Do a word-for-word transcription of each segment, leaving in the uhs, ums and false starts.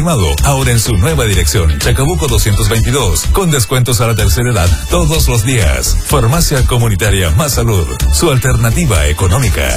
Ahora en su nueva dirección, Chacabuco doscientos veintidós, con descuentos a la tercera edad todos los días. Farmacia Comunitaria Más Salud, su alternativa económica.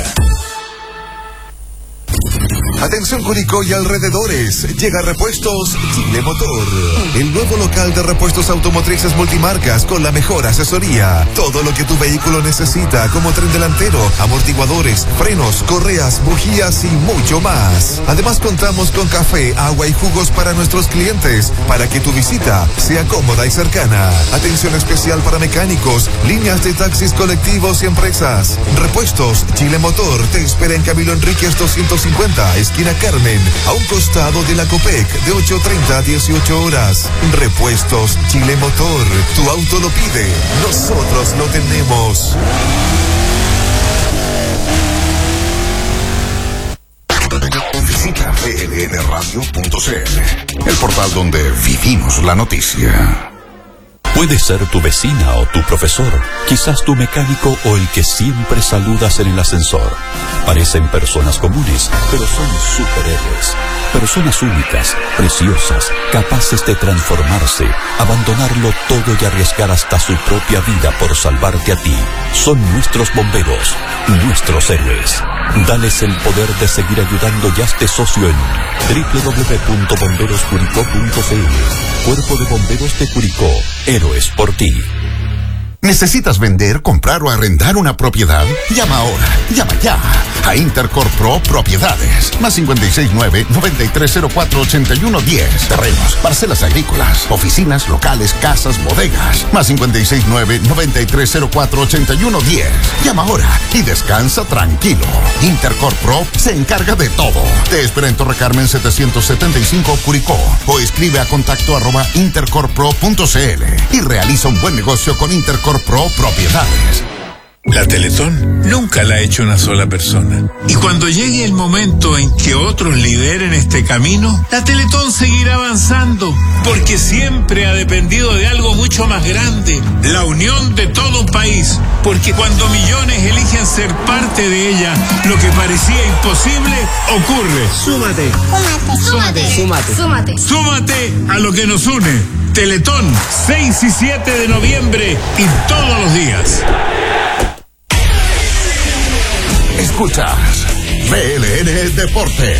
Atención Curicó y alrededores, llega Repuestos Chile Motor, el nuevo local de repuestos automotrices multimarcas con la mejor asesoría. Todo lo que tu vehículo necesita, como tren delantero, amortiguadores, frenos, correas, bujías y mucho más. Además contamos con café, agua y jugos para nuestros clientes, para que tu visita sea cómoda y cercana. Atención especial para mecánicos, líneas de taxis colectivos y empresas. Repuestos Chile Motor te espera en Camilo Enríquez doscientos cincuenta, esquina Carmen, a un costado de la Copec, de ocho treinta a dieciocho horas. Repuestos Chile Motor, tu auto lo pide, nosotros lo tenemos. Visita p l n radio punto c l, el portal donde vivimos la noticia. Puede ser tu vecina o tu profesor, quizás tu mecánico o el que siempre saludas en el ascensor. Parecen personas comunes, pero son superhéroes. Personas únicas, preciosas, capaces de transformarse, abandonarlo todo y arriesgar hasta su propia vida por salvarte a ti. Son nuestros bomberos, nuestros héroes. Dales el poder de seguir ayudando y hazte socio en doble u doble u doble u punto bomberos curicó punto c l. Cuerpo de Bomberos de Curicó, héroes por ti. ¿Necesitas vender, comprar o arrendar una propiedad? Llama ahora, llama ya a Intercorp Pro Propiedades. Más cincuenta y seis nueve, noventa y tres cero cuatro, ochenta y uno diez. Terrenos, parcelas agrícolas, oficinas, locales, casas, bodegas. Más cincuenta y seis nueve, noventa y tres cero cuatro, ochenta y uno diez. Llama ahora y descansa tranquilo. Intercorp Pro se encarga de todo. Te espera en Torre Carmen setecientos setenta y cinco Curicó o escribe a contacto arroba intercorpro punto c l y realiza un buen negocio con Intercorp Pro Propiedades. La Teletón nunca la ha hecho una sola persona. Y cuando llegue el momento en que otros lideren este camino, la Teletón seguirá avanzando, porque siempre ha dependido de algo mucho más grande, la unión de todo un país. Porque cuando millones eligen ser parte de ella, lo que parecía imposible ocurre. Súmate. Súmate. Súmate. Súmate. Súmate a lo que nos une. Teletón, seis y siete de noviembre y todos los días. Escuchas B L N Deportes.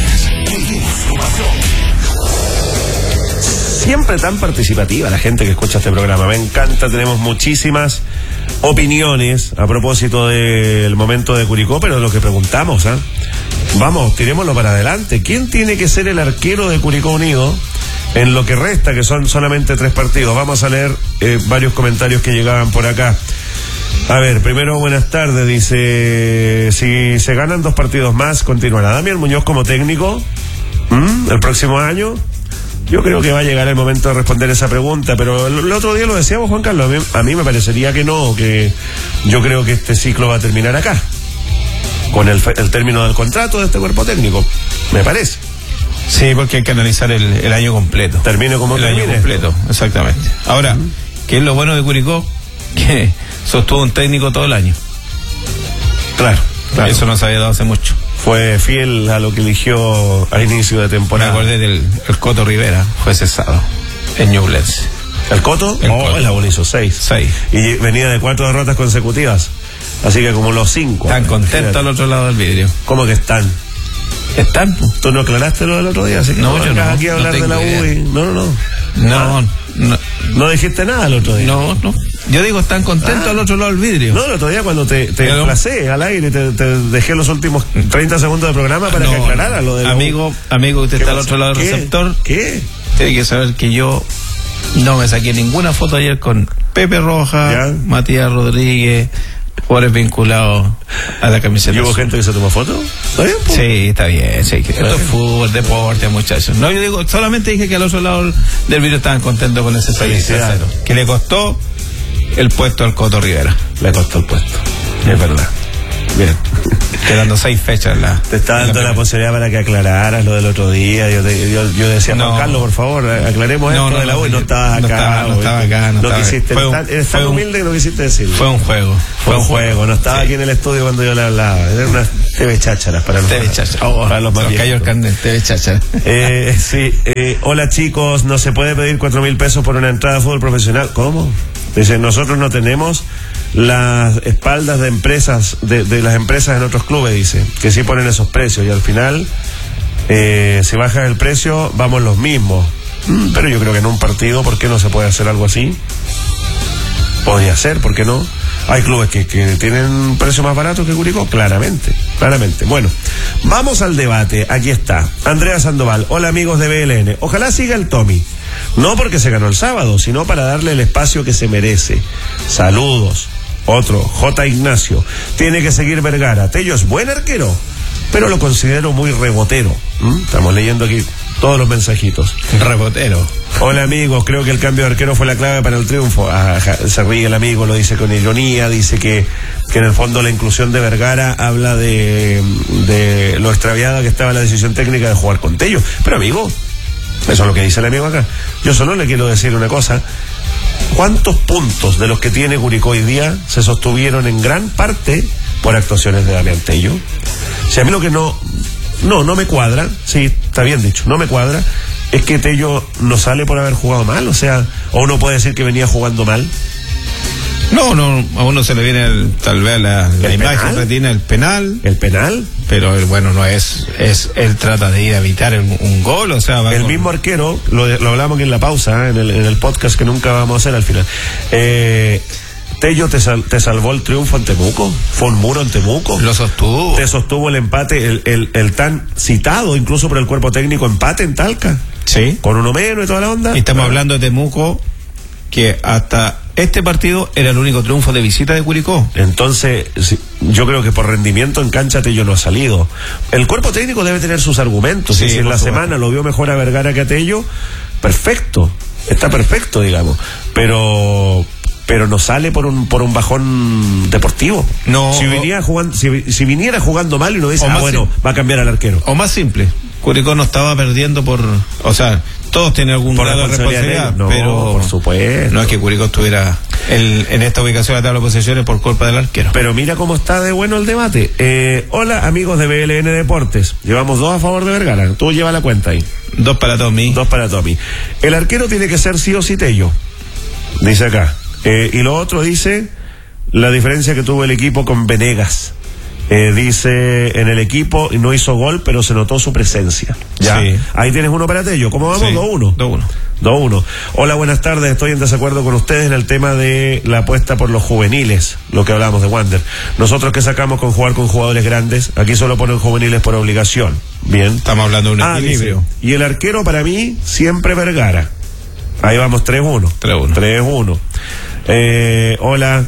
Siempre tan participativa la gente que escucha este programa. Me encanta, tenemos muchísimas opiniones a propósito del momento de Curicó, pero lo que preguntamos, ¿ah? ¿eh? Vamos, tirémoslo para adelante. ¿Quién tiene que ser el arquero de Curicó Unido en lo que resta, que son solamente tres partidos? Vamos a leer eh, varios comentarios que llegaban por acá. A ver, primero, buenas tardes, dice, si se ganan dos partidos más, ¿continuará Damián Muñoz como técnico ¿Mm? el próximo año? Yo creo que va a llegar el momento de responder esa pregunta, pero el, el otro día lo decíamos, Juan Carlos, a mí, a mí me parecería que no, que yo creo que este ciclo va a terminar acá, con el, el término del contrato de este cuerpo técnico, me parece. Sí, porque hay que analizar el, el año completo. Termine como el termine. año completo, exactamente. Ahora, uh-huh. ¿qué es lo bueno de Curicó? Que sostuvo un técnico todo el año. Claro, claro. Eso no se había dado hace mucho. Fue fiel a lo que eligió a inicio de temporada. Me acordé del el Coto Rivera, fue cesado en Ñublense. ¿El Coto? El oh, Coto. El Abón hizo seis. Seis. Y venía de cuatro derrotas consecutivas. Así que como los cinco. Están contentos al otro lado del vidrio. ¿Cómo que están? Están. ¿Tú no aclaraste lo del otro día? Así que no, no yo no. aquí a hablar no de la U y... No, no, no. No, ah. no. No dijiste nada el otro día. No, no. Yo digo, están contentos ah. al otro lado del vidrio. No, el otro día cuando te, te Pero... desplacé al aire, te, te dejé los últimos treinta segundos del programa para no, que aclarara lo de la Amigo, U. amigo, usted está al otro lado del ¿Qué? receptor. ¿Qué? Tiene que saber que yo no me saqué ninguna foto ayer con Pepe Roja, ¿Ya? Matías Rodríguez, jugadores vinculados a la camiseta. ¿Y hubo gente que se tomó foto? ¿Está bien? Po? Sí, está bien. Sí. Esto es fútbol, deporte, muchachos. No, yo digo, solamente dije que al otro lado del vidrio estaban contentos con ese seis a cero. Que le costó el puesto al Coto Rivera. Le costó el puesto. Es verdad. Bien. Quedando seis fechas la. Te estaba dando la, la posibilidad para que aclararas lo del otro día. Yo, te, yo, yo decía, no, Juan Carlos, por favor, aclaremos no, esto no, de la U. No, no estabas no acá. Estaba, no estaba acá. No, no estaba quisiste. Fue un, tan, eres tan humilde que no quisiste decirlo. Fue un juego. Fue un juego. juego. No estaba sí. aquí en el estudio cuando yo le hablaba. Era una T V chácharas para los, T V chácharas. Oh, para los más viejos. Cayó el carnet, T V chácharas. Eh, sí. Eh, hola chicos, no se puede pedir cuatro mil pesos por una entrada de fútbol profesional. ¿Cómo? Dice, nosotros no tenemos las espaldas de empresas, de, de las empresas en otros clubes, dice, que sí ponen esos precios y al final, eh, si baja el precio, vamos los mismos. Mm, pero yo creo que en un partido, ¿por qué no se puede hacer algo así? Podría ser, ¿por qué no? Hay clubes que, que tienen precio más barato que Curicó, claramente, claramente. Bueno, vamos al debate, aquí está. Andrea Sandoval, hola amigos de B L N, ojalá siga el Tommy. No porque se ganó el sábado, sino para darle el espacio que se merece. Saludos. Otro, J. Ignacio. Tiene que seguir Vergara. Tello es buen arquero, pero lo considero muy rebotero. ¿Mm? Estamos leyendo aquí todos los mensajitos. Rebotero. Hola amigos, creo que el cambio de arquero fue la clave para el triunfo. Ah, se ríe el amigo, lo dice con ironía, dice que, que en el fondo la inclusión de Vergara habla de, de lo extraviada que estaba la decisión técnica de jugar con Tello. Pero amigo, eso es lo que dice el amigo acá. Yo solo le quiero decir una cosa. ¿Cuántos puntos de los que tiene Curicó hoy día se sostuvieron en gran parte por actuaciones de Damián Tello? Si a mí lo que no, no, no me cuadra, sí, está bien dicho, no me cuadra, es que Tello no sale por haber jugado mal, o sea, o uno puede decir que venía jugando mal. No, no, a uno se le viene el, tal vez la, la imagen retina el penal. ¿El penal? Pero el, bueno, no es, es, él trata de ir a evitar un, un gol, o sea, va el con... mismo arquero, lo, lo hablamos aquí en la pausa, ¿eh? en, el, en el podcast que nunca vamos a hacer al final. Eh, Tello te, sal, te salvó el triunfo en Temuco, fue un muro en Temuco. Lo sostuvo. Te sostuvo el empate, el, el, el tan citado incluso por el cuerpo técnico empate en Talca. Sí. Con uno menos y toda la onda. Y estamos ah. hablando de Temuco, que hasta este partido era el único triunfo de visita de Curicó. Entonces, sí, yo creo que por rendimiento en cancha Tello no ha salido. El cuerpo técnico debe tener sus argumentos. Sí, si en la supuesto. semana lo vio mejor a Vergara que a Tello, perfecto. Está perfecto, digamos. Pero... pero no sale por un por un bajón deportivo. No. Si venía jugando, si, si viniera jugando mal y uno dice, ah, bueno, va a cambiar al arquero. O más simple, Curicó no estaba perdiendo por, o sea, todos tienen algún por grado de responsabilidad, no, pero por supuesto. No es que Curicó estuviera el, en esta ubicación de la tabla de posiciones por culpa del arquero. Pero mira cómo está de bueno el debate. Eh, hola amigos de B L N Deportes, llevamos dos a favor de Vergara. Tú lleva la cuenta ahí. Dos para Tommy. Dos para Tommy. El arquero tiene que ser sí o sí Tello, dice acá. Eh, y lo otro dice la diferencia que tuvo el equipo con Venegas. Eh, dice en el equipo no hizo gol, pero se notó su presencia. Ya. Sí. Ahí tienes uno para Tello. ¿Cómo vamos? Sí. dos uno. dos uno. dos uno. Hola, buenas tardes. Estoy en desacuerdo con ustedes en el tema de la apuesta por los juveniles, lo que hablamos de Wander. Nosotros que sacamos con jugar con jugadores grandes, aquí solo ponen juveniles por obligación. Bien. Estamos hablando de un ah, equilibrio. Dice, y el arquero para mí siempre Vergara. Ahí vamos tres uno. tres uno. tres uno. Eh, hola,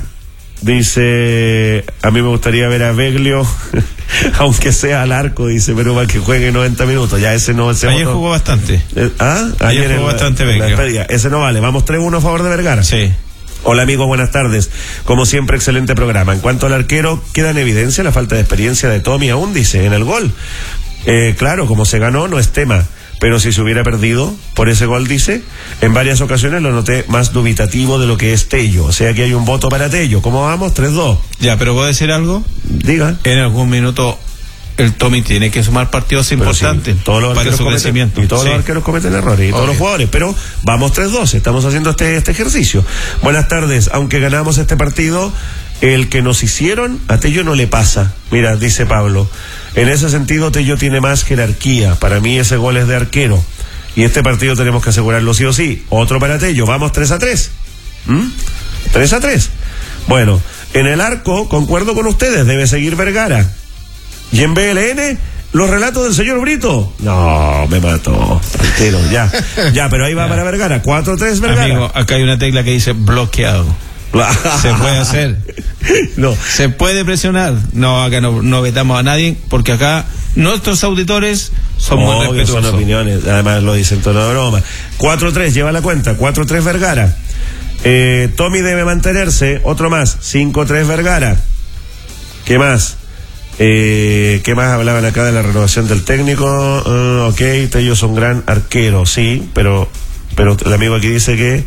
dice, a mí me gustaría ver a Beglio, aunque sea al arco, dice, pero para que juegue noventa minutos, ya ese no... Ese ayer otro, jugó bastante. Eh, ¿Ah? Ayer, ayer jugó la, bastante Beglio. Ese no vale, vamos tres uno a favor de Vergara. Sí. Hola amigos, buenas tardes. Como siempre, excelente programa. En cuanto al arquero, queda en evidencia la falta de experiencia de Tommy aún, dice, en el gol. Eh, claro, como se ganó, no es tema. Pero si se hubiera perdido por ese gol, dice, en varias ocasiones lo noté más dubitativo de lo que es Tello. O sea que hay un voto para Tello. ¿Cómo vamos? tres dos. Ya, pero ¿puedo decir algo? Diga. En algún minuto el Tommy tiene que sumar partidos pero importantes sí, todos los para su cometen, crecimiento. Y todos sí. los arqueros cometen errores, y todos okay. los jugadores. Pero vamos tres dos, estamos haciendo este, este ejercicio. Buenas tardes. Aunque ganamos este partido, el que nos hicieron, a Tello no le pasa. Mira, dice Pablo. En ese sentido, Tello tiene más jerarquía. Para mí ese gol es de arquero. Y este partido tenemos que asegurarlo sí o sí. Otro para Tello. Vamos tres a tres. ¿Mm? tres a tres. Bueno, en el arco, concuerdo con ustedes, debe seguir Vergara. Y en B L N, los relatos del señor Brito. No, me mató. Entero, ya. Ya, pero ahí va para Vergara. cuatro tres Vergara. Amigo, acá hay una tecla que dice bloqueado. Se puede hacer. No. Se puede presionar. No, acá no, no vetamos a nadie, porque acá nuestros auditores son oh, muy respetuosos. Son opiniones, además lo dicen tono de broma. cuatro tres, lleva la cuenta. cuatro tres Vergara. Eh, Tommy debe mantenerse. Otro más. cinco tres Vergara. ¿Qué más? Eh, ¿Qué más hablaban acá de la renovación del técnico? Uh, ok, Tello es un gran arquero, sí, pero pero el amigo aquí dice que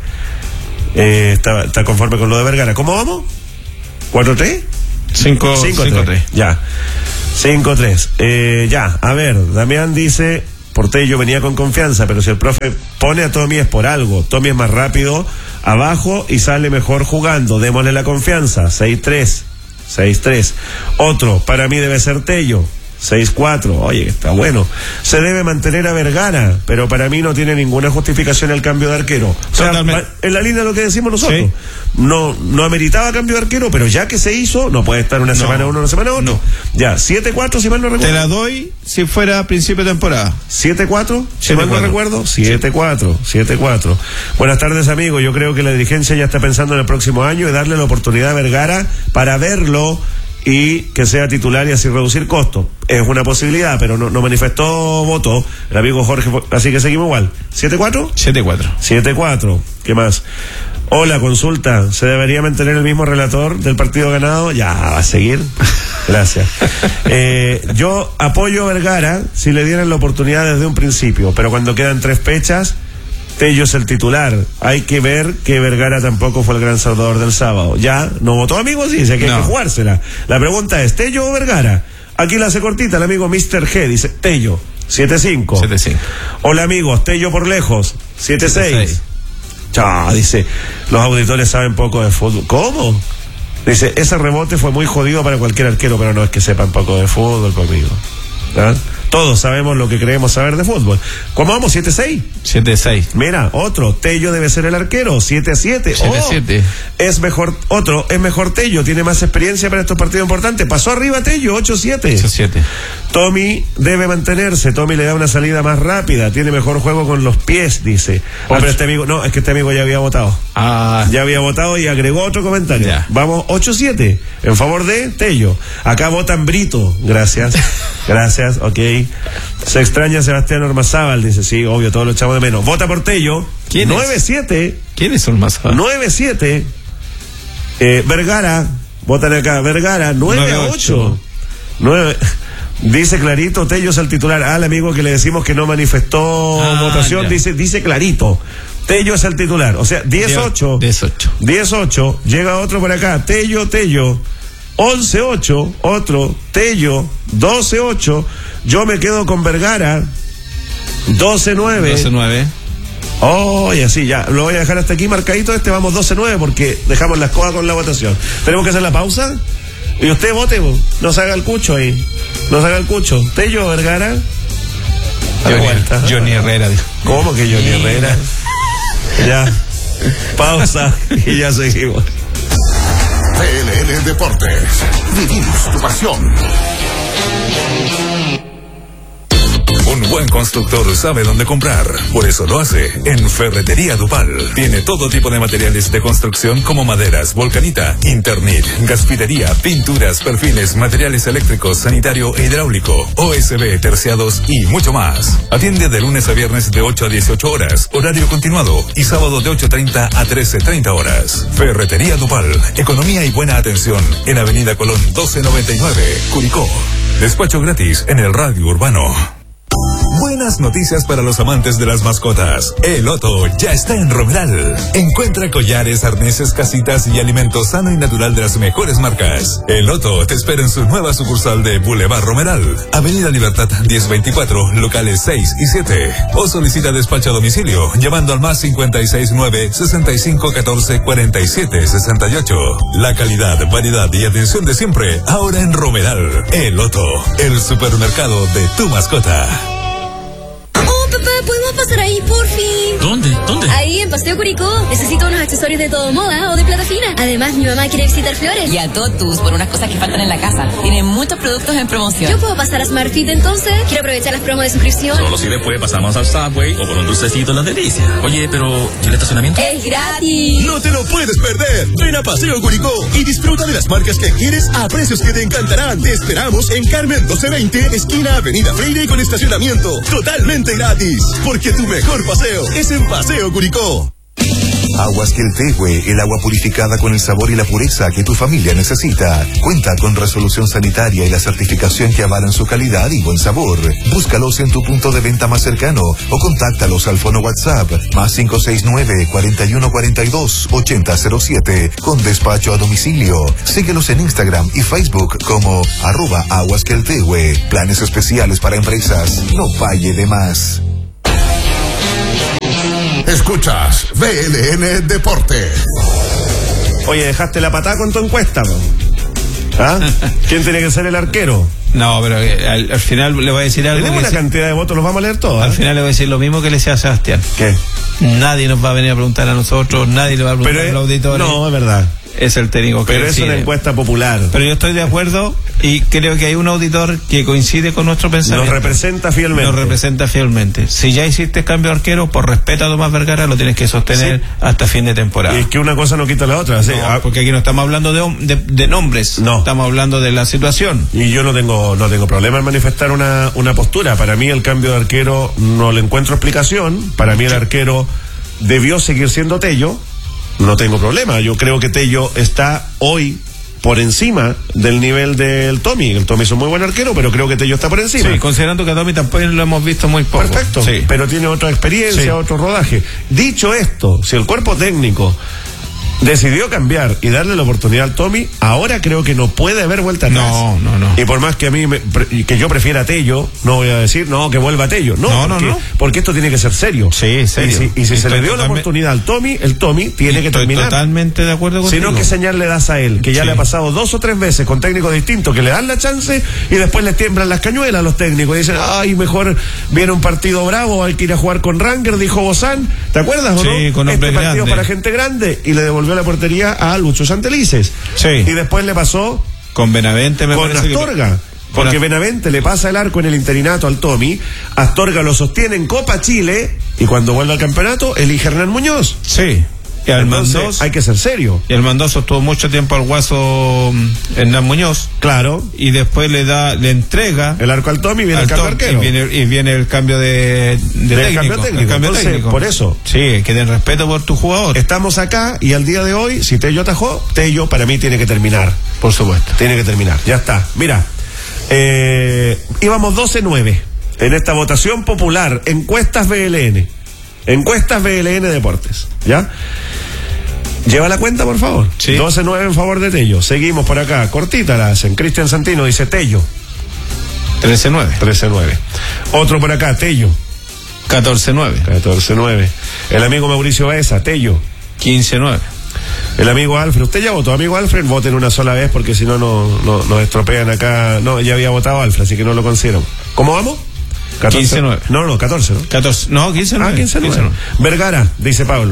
eh, está, está conforme con lo de Vergara. ¿Cómo vamos? ¿cuatro tres? cinco tres. Ya. cinco tres. Eh, ya, a ver, Damián dice, por Tello venía con confianza, pero si el profe pone a Tommy es por algo. Tommy es más rápido abajo y sale mejor jugando. Démosle la confianza. seis tres. seis tres. Otro, para mí debe ser Tello. seis cuatro. Oye, está bueno. Se debe mantener a Vergara, pero para mí no tiene ninguna justificación el cambio de arquero. O sea, Totalmente. en la línea de lo que decimos nosotros. Sí. No, no ameritaba cambio de arquero, pero ya que se hizo, no puede estar una No. semana uno, una semana otro. No. Ya, siete cuatro, si mal no recuerdo. Te la doy si fuera a principio de temporada. siete cuatro, si siete mal no cuatro. recuerdo. siete cuatro, siete cuatro. Buenas tardes, amigos. Yo creo que la dirigencia ya está pensando en el próximo año y darle la oportunidad a Vergara para verlo y que sea titular y así reducir costos. Es una posibilidad, pero no, no manifestó voto el amigo Jorge, así que seguimos igual. ¿siete cuatro? siete cuatro. siete cuatro. ¿Qué más? Hola, consulta. ¿Se debería mantener el mismo relator del partido ganado? Ya, va a seguir. Gracias. Eh, yo apoyo a Vergara si le dieran la oportunidad desde un principio, pero cuando quedan tres fechas, Tello es el titular. Hay que ver que Vergara tampoco fue el gran salvador del sábado. Ya, ¿no votó, amigos? Sí, dice que no. Hay que jugársela. La pregunta es, ¿Tello o Vergara? Aquí la hace cortita el amigo mister G, dice, Tello, siete cinco. siete cinco. Hola, amigos, Tello por lejos, siete seis. Chao, dice, los auditores saben poco de fútbol. ¿Cómo? Dice, ese rebote fue muy jodido para cualquier arquero, pero no es que sepan poco de fútbol conmigo. ¿Ah? Todos sabemos lo que creemos saber de fútbol. ¿Cómo vamos? ¿siete seis? siete seis. Mira, otro, Tello debe ser el arquero, siete siete. siete siete. Oh, es mejor, otro, es mejor Tello, tiene más experiencia para estos partidos importantes. Pasó arriba Tello, ocho siete. ocho siete. Tommy debe mantenerse, Tommy le da una salida más rápida, tiene mejor juego con los pies, dice. Oh, pero este amigo, no, es que este amigo ya había votado. Ah. Ya había votado y agregó otro comentario. Ya. Vamos, ocho siete, en favor de Tello. Acá votan Brito, gracias. Gracias, ok. Se extraña a Sebastián Ormazábal, dice, sí, obvio, todos lo echamos de menos. Vota por Tello. ¿Quién es? nueve siete. ¿Quién es Ormazábal? nueve siete. Eh, Vergara, votan acá, Vergara, nueve ocho. nueve. Dice clarito, Tello es el titular. Al amigo que le decimos que no manifestó ah, votación, ya. dice, dice clarito, Tello es el titular. O sea, diez ocho. diez ocho. diez ocho. Llega otro por acá, Tello, Tello. once ocho, otro, Tello, doce ocho. Yo me quedo con Vergara, doce nueve. doce nueve. Oh, y así, ya, lo voy a dejar hasta aquí marcadito este, vamos doce nueve porque dejamos las cosas con la votación. Tenemos que hacer la pausa y usted vote, no se haga el cucho ahí, no se haga el cucho. Tello, Vergara. Johnny, Johnny Herrera, dijo. ¿Cómo que Johnny Herrera? Ya, pausa y ya seguimos. T L N Deportes. Vivimos tu pasión. Un buen constructor sabe dónde comprar, por eso lo hace en Ferretería Dupal. Tiene todo tipo de materiales de construcción como maderas, volcanita, Internet, gaspidería, pinturas, perfiles, materiales eléctricos, sanitario e hidráulico, O S B, terciados y mucho más. Atiende de lunes a viernes de ocho a dieciocho horas, horario continuado, y sábado de ocho treinta a trece treinta horas. Ferretería Dupal, economía y buena atención en Avenida Colón doce noventa y nueve, Curicó. Despacho gratis en el radio urbano. Buenas noticias para los amantes de las mascotas. El Otto ya está en Romeral. Encuentra collares, arneses, casitas y alimento sano y natural de las mejores marcas. El Otto te espera en su nueva sucursal de Boulevard Romeral, Avenida Libertad diez veinticuatro, locales seis y siete. O solicita despacho a domicilio llamando al más cincuenta y seis nueve, sesenta y cinco catorce, cuarenta y siete sesenta y ocho. La calidad, variedad y atención de siempre, ahora en Romeral. El Otto, el supermercado de tu mascota. Papá, ¿podemos pasar ahí, por fin? ¿Dónde? ¿Dónde? Ahí, en Paseo Curicó. Necesito unos accesorios de todo moda o de plata fina. Además, mi mamá quiere visitar Flores. Y a Totus por unas cosas que faltan en la casa. Tienen muchos productos en promoción. ¿Yo puedo pasar a Smart Fit entonces? Quiero aprovechar las promos de suscripción. Solo si después pasamos al Subway o por un dulcecito en las delicias. Oye, pero ¿y el estacionamiento? ¡Es gratis! ¡No te lo puedes perder! Ven a Paseo Curicó y disfruta de las marcas que quieres a precios que te encantarán. Te esperamos en Carmen doce veinte, esquina Avenida Freire, con estacionamiento totalmente gratis. Porque tu mejor paseo es en Paseo Curicó. Aguas Queltehue, el agua purificada con el sabor y la pureza que tu familia necesita. Cuenta con resolución sanitaria y la certificación que avalan su calidad y buen sabor. Búscalos en tu punto de venta más cercano o contáctalos al fono WhatsApp más cinco seis nueve, cuarenta y uno cuarenta y dos, ochenta cero siete con despacho a domicilio. Síguelos en Instagram y Facebook como arroba Aguas Queltehue. Planes especiales para empresas. No pague de más. Escuchas V L N Deportes. Oye, dejaste la patada con tu encuesta, ¿no? ¿Ah? ¿Quién tiene que ser el arquero? No, pero al, al final le voy a decir algo. Tenemos una cantidad de votos, los vamos a leer todos. Al ¿eh? final le voy a decir lo mismo que le decía a Sebastián. ¿Qué? Nadie nos va a venir a preguntar a nosotros, nadie le va a preguntar pero a los auditores. No, es verdad. Es el técnico que Pero decide. es una encuesta popular. Pero yo estoy de acuerdo y creo que hay un auditor que coincide con nuestro pensamiento. Nos representa fielmente. Nos representa fielmente. Si ya hiciste cambio de arquero, por respeto a Tomás Vergara, lo tienes que sostener sí. hasta fin de temporada. Y es que una cosa no quita la otra. ¿sí? No, porque aquí no estamos hablando de, de, de nombres. No. Estamos hablando de la situación. Y yo no tengo no tengo problema en manifestar una, una postura. Para mí el cambio de arquero no le encuentro explicación. Para mí el arquero debió seguir siendo Tello. No tengo problema. Yo creo que Tello está hoy por encima del nivel del Tommy. El Tommy es un muy buen arquero, pero creo que Tello está por encima. Sí, considerando que a Tommy tampoco lo hemos visto muy poco. Perfecto, sí. Pero tiene otra experiencia, sí. otro rodaje. Dicho esto, si el cuerpo técnico decidió cambiar y darle la oportunidad al Tommy, ahora creo que no puede haber vuelta atrás. No, no, no. Y por más que a mí, me, que yo prefiera a Tello, no voy a decir, no, que vuelva a Tello. No, no, porque, no, no. porque esto tiene que ser serio. Sí, serio. Y si, y si se le dio la oportunidad al Tommy, el Tommy tiene que terminar. Estoy totalmente de acuerdo contigo. Si no, ¿qué señal le das a él? Que ya sí. le ha pasado dos o tres veces con técnicos distintos que le dan la chance y después les tiemblan las cañuelas a los técnicos. Y dicen, ay, mejor viene un partido bravo, hay que ir a jugar con Ranger, dijo Bozán. ¿Te acuerdas o sí, no? Sí, con este partido grande. para gente grande. Y le devolvió la portería a Lucho Santelices. Sí. Y después le pasó con Benavente, me con Astorga. Que... Porque Con Benavente le pasa el arco en el interinato al Tommy, Astorga lo sostiene en Copa Chile y cuando vuelve al campeonato elige a Hernán Muñoz. Sí. Y al Entonces, Mendoza, hay que ser serio. Y el Mendoza estuvo mucho tiempo al guaso Hernán Muñoz. Claro. Y después le da, le entrega el arco al Tommy y viene el cambio arquero. Y viene, y viene el cambio de, de técnico. Cambio técnico. El cambio Entonces, técnico. Por eso. Sí, que den respeto por tu jugador. Estamos acá y al día de hoy, si Tello atajó, Tello para mí tiene que terminar. Por supuesto. Tiene que terminar. Ya está. Mira, eh, íbamos doce nueve en esta votación popular. Encuestas V L N. Encuestas V L N Deportes. ¿Ya? Lleva la cuenta, por favor. Sí. doce nueve en favor de Tello. Seguimos por acá. Cortita la hacen. Cristian Santino dice Tello. trece nueve. trece nueve. Otro por acá, Tello. catorce nueve. catorce nueve. El amigo Mauricio Baeza, Tello. quince nueve. El amigo Alfred. Usted ya votó, amigo Alfred. Voten una sola vez porque si no, no nos estropean acá. No, ya había votado Alfred, así que no lo considero. ¿Cómo vamos? quince nueve. No, no, catorce, ¿no? catorce. No, quince nueve. Ah, quince nueve. Vergara, dice Pablo.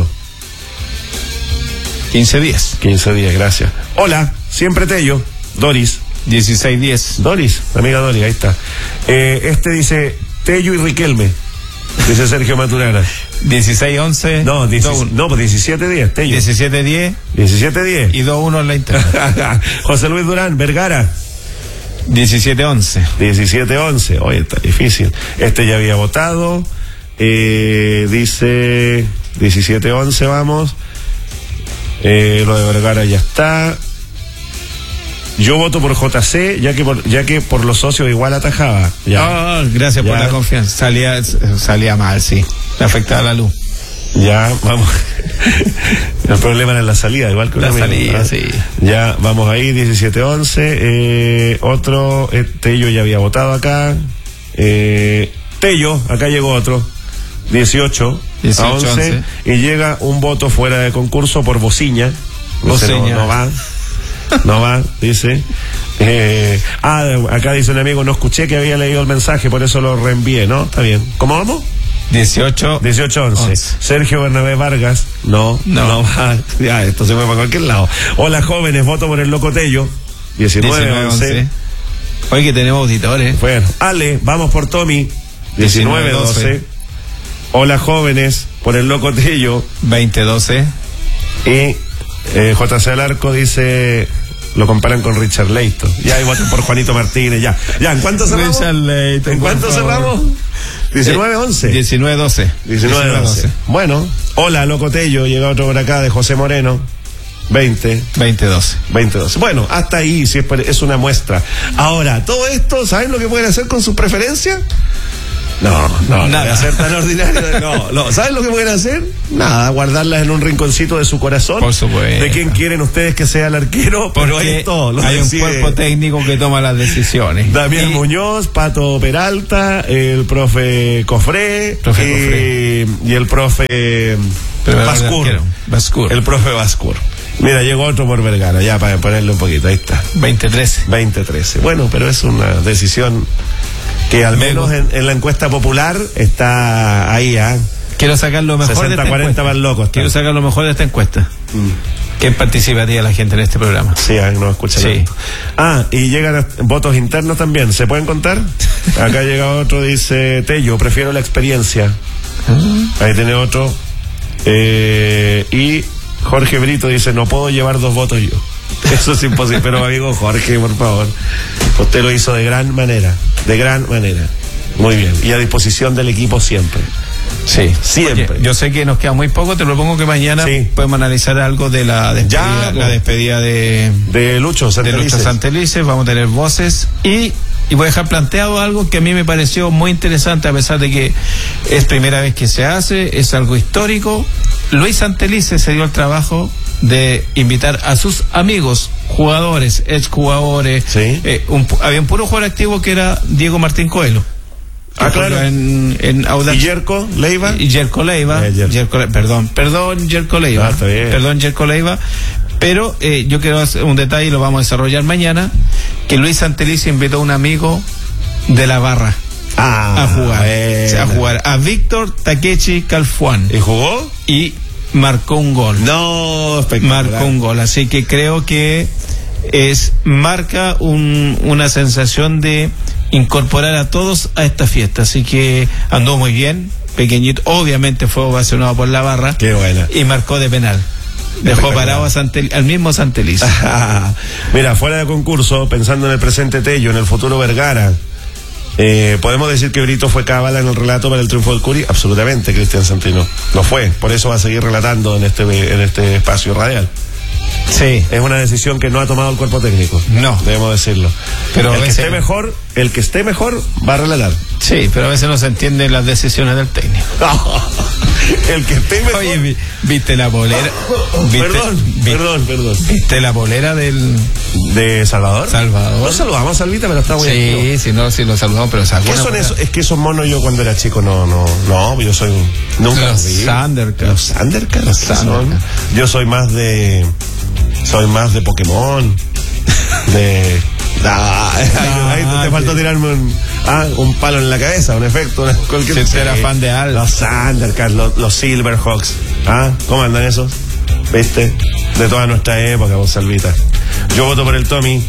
quince diez. quince diez, gracias. Hola, siempre Tello. Doris. dieciséis diez. Doris, amiga Doris, ahí está. Eh, este dice Tello y Riquelme. Dice Sergio Maturana. dieciséis once. No, dieciséis, no, pues diecisiete diez, Tello. diecisiete diez. diecisiete diez. Y dos uno en la interna. José Luis Durán, Vergara. diecisiete once. diecisiete once. Oye, está difícil. Este ya había votado. Eh, dice diecisiete once, vamos. Eh, lo de Vergara ya está. Yo voto por J C, ya que por, ya que por los socios igual atajaba. Ya. Oh, gracias ya. por la confianza. Salía, salía mal, sí. Le afectaba la luz. Ya, vamos. El problema era la salida, igual que la amigo, salida, ¿no? sí. Ya, vamos ahí, diecisiete once. Eh, otro, eh, Tello ya había votado acá. Eh, Tello, acá llegó otro. dieciocho a once. Y llega un voto fuera de concurso por Bociña. No, no, no va. No va, dice. Eh, ah, acá dice un amigo, no escuché que había leído el mensaje, por eso lo reenvié, ¿no? Está bien. ¿Cómo vamos? dieciocho once. Sergio Bernabé Vargas, no, no, no va. Ya, esto se fue para cualquier lado. Hola jóvenes, voto por el loco Tello. diecinueve once. Hoy que tenemos auditores. Bueno, Ale, vamos por Tommy. diecinueve doce. Hola jóvenes, por el loco Tello. veinte doce. Y Eh, J C Alarco dice, lo comparan con Richard Leighton. Ya, y voten por Juanito Martínez, ya. Ya, ¿en cuánto cerramos? Richard Leighton, ¿En cuánto cerramos? diecinueve once. diecinueve doce. diecinueve doce. Bueno, hola, Locotello, llega otro por acá de José Moreno. veinte. veinte doce. veinte doce. Bueno, hasta ahí, si es, es una muestra. Ahora, todo esto, ¿saben lo que pueden hacer con sus preferencias? No, no, nada. No ser tan ordinario. No, no. ¿Saben lo que pueden hacer? Nada, guardarlas en un rinconcito de su corazón. Por supuesto. De quién quieren ustedes que sea el arquero, pero hay todo. Lo hay decide. Un cuerpo técnico que toma las decisiones. Damián y... Muñoz, Pato Peralta, el profe Cofré, profe y, Cofré. y el profe Bascur. Bascur. El profe Bascur. Mira, llegó otro por Vergara, ya para ponerle un poquito, ahí está. veinte trece. veinte trece. Bueno, pero es una decisión que al menos en, en la encuesta popular está ahí, ¿ah? ¿eh? Quiero sacar lo mejor sesenta, de esta cuarenta más locos. Quiero sacar lo mejor de esta encuesta. Mm. ¿Quién participaría la gente en este programa? Sí, ¿eh? No escucha sí. Tanto. Ah, y llegan votos internos también. ¿Se pueden contar? Acá llega otro, dice Tello, prefiero la experiencia. Uh-huh. Ahí tiene otro. Eh, y Jorge Brito dice, no puedo llevar dos votos yo. Eso es imposible, pero amigo Jorge, por favor, usted lo hizo de gran manera, de gran manera. Muy bien, y a disposición del equipo siempre. Sí, siempre. Oye, yo sé que nos queda muy poco, te propongo que mañana sí. podemos analizar algo de la despedida, ya, la despedida de, de Lucho Santelices. De Lucho Santelices, vamos a tener voces y, y voy a dejar planteado algo que a mí me pareció muy interesante, a pesar de que es primera vez que se hace, es algo histórico. Luis Santelices se dio el trabajo de invitar a sus amigos, jugadores, exjugadores. Sí. Eh, un, había un puro jugador activo que era Diego Martín Coelho. Ah, claro. En, en ¿Y Yerko Leiva? Y Yerko Leiva. Eh, Yerko. Yerko, perdón, perdón, Yerko Leiva. Ah, está bien. Perdón, Yerko Leiva. Pero eh, yo quiero hacer un detalle y lo vamos a desarrollar mañana, que Luis Santelices invitó a un amigo de la barra. Ah, a jugar. Bueno. A jugar. A Víctor Takechi Calfuán. ¿Y jugó? Y marcó un gol. No, espectacular. Marcó un gol. Así que creo que es marca un, una sensación de incorporar a todos a esta fiesta. Así que andó muy bien, pequeñito. Obviamente fue ovacionado por la barra. Qué buena. Y marcó de penal. Dejó parado a Santel, al mismo Santelices. Mira, fuera de concurso, pensando en el presente Tello, en el futuro Vergara, eh, ¿podemos decir que Brito fue cábala en el relato para el triunfo del Curi? Absolutamente, Cristian Santino. Lo fue, por eso va a seguir relatando en este, en este espacio radial. Sí. Es una decisión que no ha tomado el cuerpo técnico. No. Debemos decirlo. Pero el veces... que esté mejor, el que esté mejor va a relatar. Sí, pero a veces no se entienden las decisiones del técnico. El que esté mejor. Oye, vi, viste la bolera. ¿Viste, perdón, vi, perdón, perdón. ¿Viste la bolera del de Salvador? Salvador. No saludamos a Salvita, pero está muy Sí, activo. sí, no, sí lo saludamos, pero ¿Qué son esos? Es que esos monos yo cuando era chico no, no, no, yo soy nunca los vi. Thundercats. Los Thundercats. Los Thundercats. Yo soy más de soy más de Pokémon. De Ah, ahí, ahí te, te faltó tirarme un, ah, un palo en la cabeza, un efecto, una, cualquier Si usted era fan de algo. Los Thundercats, los, los Silverhawks. ¿Ah? ¿Cómo andan esos? ¿Viste? De toda nuestra época, vos, Salvita. Yo voto por el Tommy.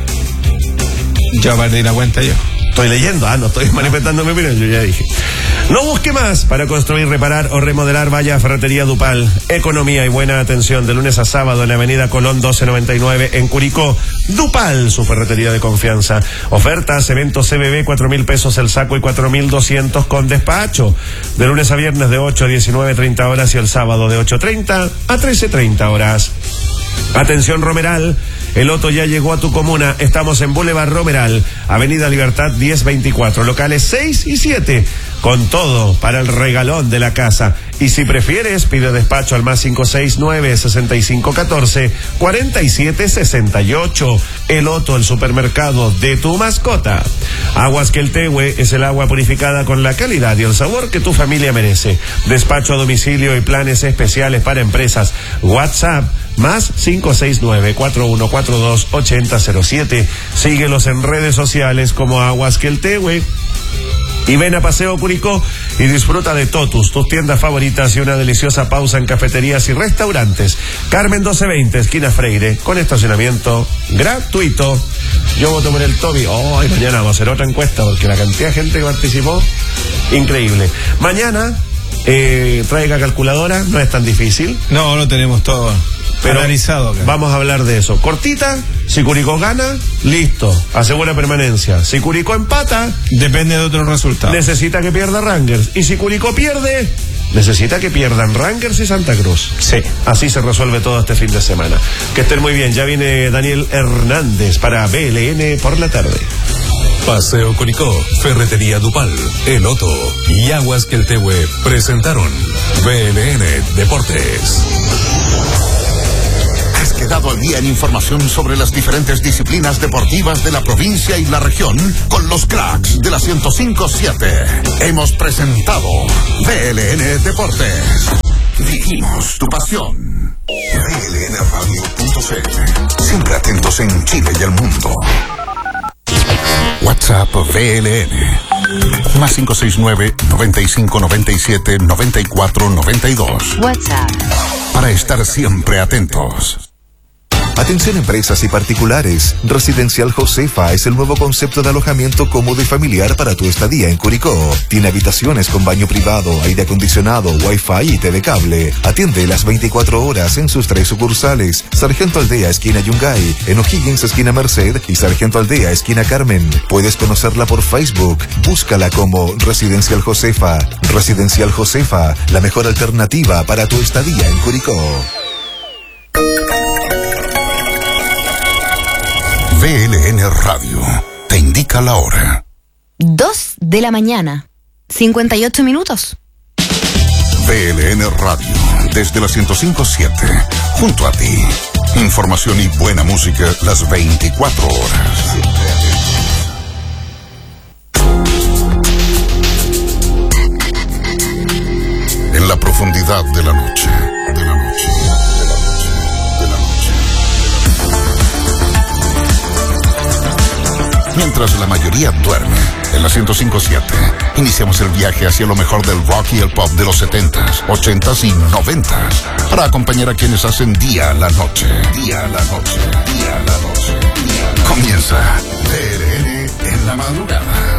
Yo perdí la cuenta yo. Estoy leyendo, ah, no estoy manifestando mi opinión, yo ya dije. No busque más para construir, reparar o remodelar. Vaya a Ferretería Dupal. Economía y buena atención de lunes a sábado en la avenida Colón doce noventa y nueve en Curicó. Dupal, su ferretería de confianza. Ofertas, eventos C B B, cuatro mil pesos el saco y cuatro mil doscientos con despacho. De lunes a viernes de ocho a diecinueve treinta horas y el sábado de ocho treinta a trece treinta horas. Atención Romeral, el Loto ya llegó a tu comuna. Estamos en Boulevard Romeral, Avenida Libertad diez veinticuatro, locales seis y siete, con todo para el regalón de la casa. Y si prefieres, pide despacho al más cinco seis nueve, sesenta y cinco catorce, cuarenta y siete sesenta y ocho. El Loto, el supermercado de tu mascota. Aguas Queltehue es el agua purificada con la calidad y el sabor que tu familia merece. Despacho a domicilio y planes especiales para empresas. WhatsApp más cinco seis nueve, cuatro uno cuatro dos, ocho cero cero siete. Síguelos en redes sociales como Aguas Queltehue. Y ven a Paseo Curicó y disfruta de Totus, tus tiendas favoritas y una deliciosa pausa en cafeterías y restaurantes. Carmen doce veinte, esquina Freire, con estacionamiento gratuito. Yo voto por el Toby. Oh, y mañana vamos a hacer otra encuesta porque la cantidad de gente que participó, increíble. Mañana, eh, traiga calculadora, no es tan difícil. No, no tenemos todo. Pero analizado acá. Vamos a hablar de eso. Cortita, si Curicó gana, listo, asegura permanencia. Si Curicó empata, depende de otros resultados. Necesita que pierda Rangers. Y si Curicó pierde, necesita que pierdan Rangers y Santa Cruz. Sí. Así se resuelve todo este fin de semana. Que estén muy bien. Ya viene Daniel Hernández para B L N por la tarde. Paseo Curicó, Ferretería Dupal, El Otto y Aguas Queltehue presentaron B L N Deportes. Has quedado al día en información sobre las diferentes disciplinas deportivas de la provincia y la región con los cracks de la ciento cinco siete. Hemos presentado B L N Deportes. Vivimos tu pasión. B L N radio punto c l. Siempre atentos en Chile y el mundo. WhatsApp B L N más cinco seis nueve, noventa y cinco, noventa y siete, noventa y cuatro, noventa y dos. WhatsApp. Para estar siempre atentos. Atención empresas y particulares. Residencial Josefa es el nuevo concepto de alojamiento cómodo y familiar para tu estadía en Curicó. Tiene habitaciones con baño privado, aire acondicionado, wifi y T V cable. Atiende las veinticuatro horas en sus tres sucursales. Sargento Aldea, esquina Yungay, en O'Higgins, esquina Merced y Sargento Aldea, esquina Carmen. Puedes conocerla por Facebook. Búscala como Residencial Josefa. Residencial Josefa, la mejor alternativa para tu estadía en Curicó. B L N Radio te indica la hora. Dos de la mañana, cincuenta y ocho minutos. B L N Radio, desde la ciento cinco siete, junto a ti. Información y buena música las veinticuatro horas. En la profundidad de la noche, de la noche. Mientras la mayoría duerme, en la ciento cinco siete, iniciamos el viaje hacia lo mejor del rock y el pop de los setentas, ochentas y noventas, para acompañar a quienes hacen día a la noche. Día a la noche, día a la noche. Día a la noche. Comienza B L N en la madrugada.